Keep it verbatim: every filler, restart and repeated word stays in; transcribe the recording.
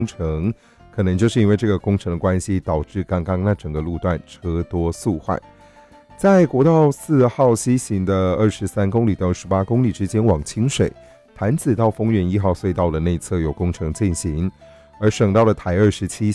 程，可能就是因为这个工程的关系，导致刚刚那整个路段车多速缓。在国道四号西行的二十三公里到十八公里之间往清水、潭子到丰原一号隧道的内侧有工程进行，而省道的台二十七